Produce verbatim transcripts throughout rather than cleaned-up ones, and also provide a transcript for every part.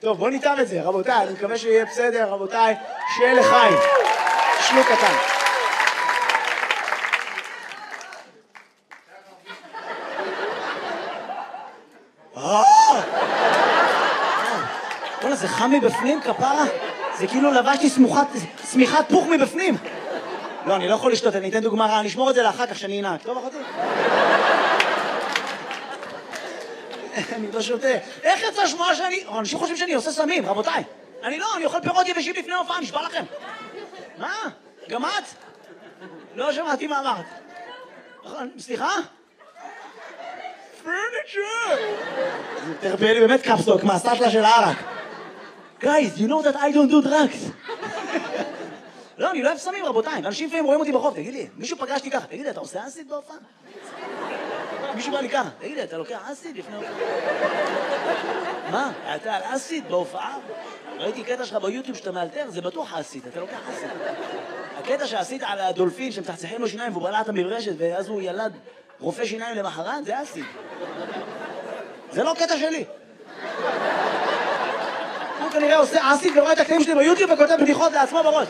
טוב, בוא ניתן את זה, רבותיי, אני מקווה שיהיה בסדר, רבותיי, שיהיה לחיים. שלוק קטן. בוא'נה, זה חם מבפנים, כפרה? זה כאילו לבשתי סמיכת פוך מבפנים. לא, אני לא יכול לשתות, אני אתן דוגמה רעה, אני אשמור את זה לאחר כך שאני אנהג. טוב, אחותי? אני לא שותה. איך יצא שמוע שאני... אנשים חושבים שאני עושה סמים, רבותיי. אני לא, אני אוכל פירות יבשים לפני הופעה, נשבע לכם. מה? גם את? לא שמעתי מה אמרת. סליחה? פרניצ'ר! תרפי לי באמת קפסוק, מהסטלה של הערק. Guys, you know that I don't do drugs. לא, אני לא אוהב סמים, רבותיי. אנשים לפעמים רואים אותי ברחוב, תגיד לי, מישהו פגשתי ככה, תגיד לי, אתה עושה אסיד בהופעה? מישהו בא לי ככה, תגיד לי, אתה לוקח אסיד לפני הופעה? מה? אתה על אסיד בהופעה? ראיתי קטע שלך ביוטיוב שאתה מאלתר, זה בטוח אסיד, אתה לוקח אסיד. הקטע שעשית על הדולפין שמתחצחים לו שיניים והוא בלע את המברשת ואז הוא ילד רופא שיניים למחרת, זה אסיד. זה לא קטע שלי. הוא כנראה עושה אסיד ורואה את הקטעים שלי ביוטיוב וכותב בדיחות לעצמו בראש.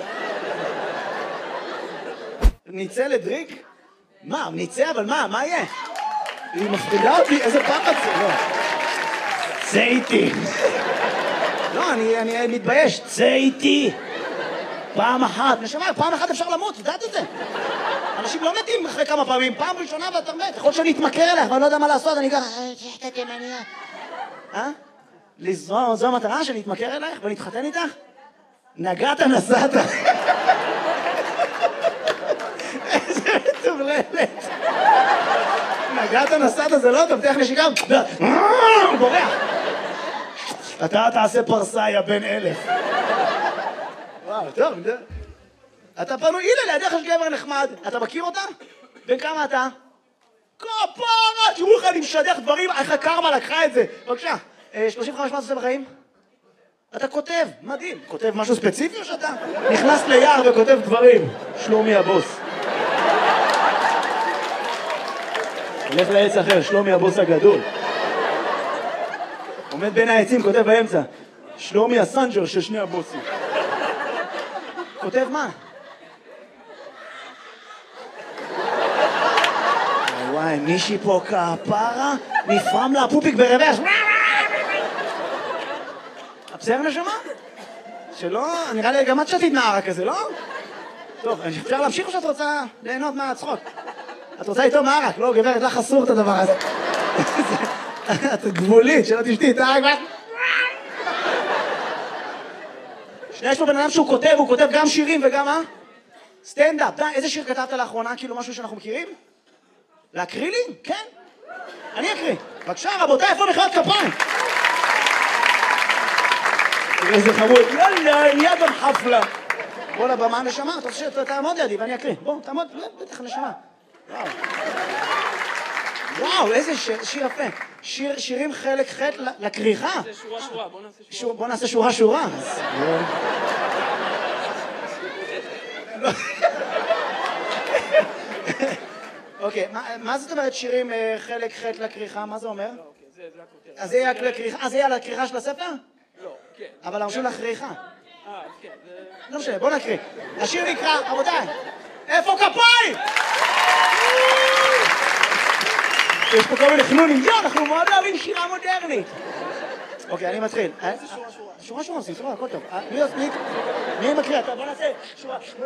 ניצא לדריק? מה, ניצא, אבל מה, מה יהיה? היא מפחידה אותי, איזה פחד זה, לא. צא איתי. לא, אני, אני מתבייש, צא איתי. פעם אחת, נשמע, פעם אחת אפשר למות, יודעת את זה? אנשים לא מתים אחרי כמה פעמים, פעם ראשונה ואתה מת. יכול שאני אתמכר אליך, ואני לא יודע מה לעשות, אני ככה, שחטא תימניה. אה? לזו, זו המטרה שאני אתמכר אלייך ונתחתן איתך? נגעת נסעת. איזה מטובללת. נגעת נסעת זה לא טוב, תלך נשיקה. הוא בורח. אתה תעשה פרסה, יא בן אלף. וואו, טוב, אתה פנוי, הנה לידך יש גבר נחמד. אתה מכיר אותה? בן כמה אתה? כפרה, תראו לך, אני משדך דברים, איך הקרמה לקחה את זה. בבקשה, שלושים וחמש מה אתה עושה בחיים? אתה כותב, מדהים. כותב משהו ספציפי או שאתה נכנס ליער וכותב דברים? שלומי הבוס. הולך לעץ אחר, שלומי הבוס הגדול. עומד בין העצים, כותב באמצע. שלומי הסנג'ר של שני הבוסים. כותב מה? וואי, מישהי פה כפרה, נפרם לה פופיק ברוורס. בסדר נשמה? שלא, נראה לי גם את שתית נערה כזה, לא? טוב, אפשר להמשיך או שאת רוצה ליהנות מהצחוק? את רוצה איתו מערק? לא, גברת, לך אסור את הדבר הזה. את גבולית, שלא תשתי את הערק. יש פה בן אדם שהוא כותב, הוא כותב גם שירים וגם מה? סטנדאפ. די, איזה שיר כתבת לאחרונה? כאילו משהו שאנחנו מכירים? להקריא לי? כן. אני אקריא. בבקשה, רבותיי, איפה מחיאות כפיים? איזה חמוד. יאללה, נהיה גם חפלה. בוא לבמה נשמה, אתה רוצה שתעמוד לידי ואני אקריא. בוא, תעמוד, בטח נשמה. וואו. וואו, איזה שיר יפה. שירים חלק ח' לקריחה. זה שורה שורה, בוא נעשה שורה. בוא נעשה שורה שורה. אוקיי, מה זאת אומרת שירים חלק ח' לקריחה? מה זה אומר? אז זה יהיה לקריחה? אז זה יהיה לקריחה של הספר? לא, כן. אבל אמרו לקריחה. אה, כן. לא משנה, בוא נקריא. השיר נקרא, רבותיי, איפה כפיים? יש פה כל מיני חנונים, יו, אנחנו מאוד אוהבים שירה מודרנית. אוקיי, אני מתחיל. איזה שורה שורה? שורה שורה, סליחה, הכל טוב. מי מקריא? אתה בוא נעשה שורה שורה.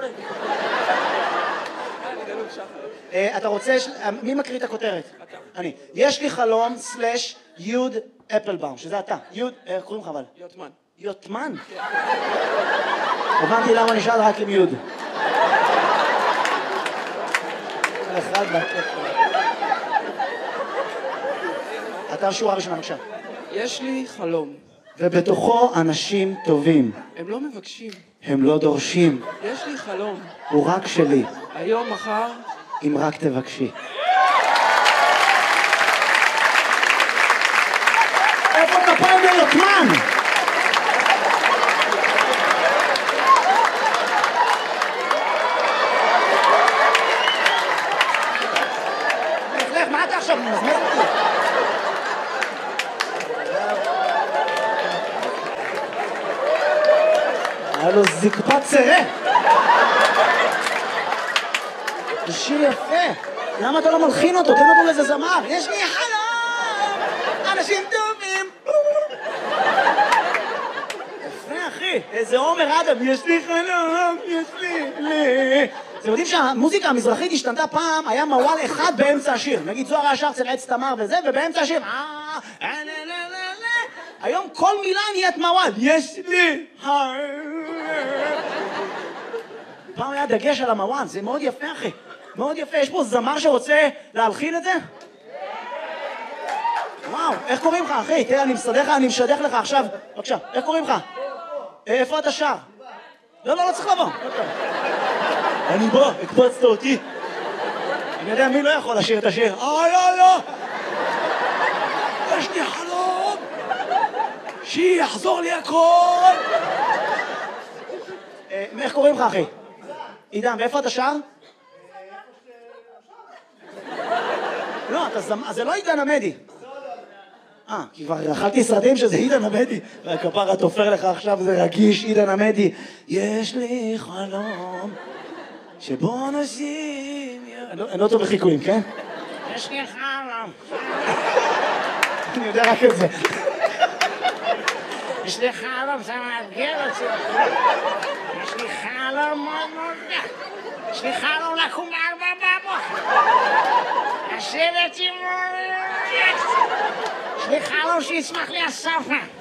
אתה רוצה, מי מקריא את הכותרת? אתה. אני. יש לי חלום סלש יוד אפלבאום, שזה אתה. יוד, איך קוראים לך אבל? יוטמן. יוטמן? הבנתי למה נשאל רק עם יוד. אחד אתה שורה ראשונה, בבקשה. יש לי חלום. ובתוכו אנשים טובים. הם לא מבקשים. הם לא דורשים. יש לי חלום. הוא רק שלי. היום, מחר. אם רק תבקשי. איפה כפיים ליוטמן? לך, מה אתה עכשיו מזמז אותי? היה לו זקפת צירה. זה שיר יפה. למה אתה לא מלחין אותו? תן אותו לאיזה זמר. יש לי חלום, אנשים טובים. יפה, אחי. איזה עומר אדם. יש לי חלום, יש לי... לי. אתם יודעים שהמוזיקה המזרחית השתנתה פעם, היה מוואל אחד באמצע השיר. נגיד זוהר היה שר אצל עץ תמר וזה, ובאמצע השיר... היום כל מילה נהיית מוואל. יש לי... פעם היה דגש על המוואל, זה מאוד יפה, אחי. מאוד יפה. יש פה זמר שרוצה להלחין את זה? וואו, איך קוראים לך, אחי? תראה, אני מסדר לך, אני משדך לך עכשיו. בבקשה, איך קוראים לך? איפה אתה שר? לא, לא, לא צריך לבוא. אני בוא, הקפצת אותי. אני יודע מי לא יכול לשיר את השיר. אה, לא, לא. יש לי חלום. שיחזור לי הכל. איך קוראים לך, אחי? עידן, ואיפה אתה שר? לא, זה לא עידן עמדי. אה, כי כבר אכלתי סרטים שזה עידן עמדי. והכפרה תופר לך עכשיו, זה רגיש, עידן עמדי. יש לי חלום שבו נשים... אני לא טוב בחיקויים, כן? יש לי חלום. אני יודע רק את זה. יש לי חלום, זה מאתגר אותי. יש לי חלום מאוד מאוד גדול. יש לי חלום לקום בארבע בבוקר. לשבת עם... יש לי חלום שיצמח לי הספה.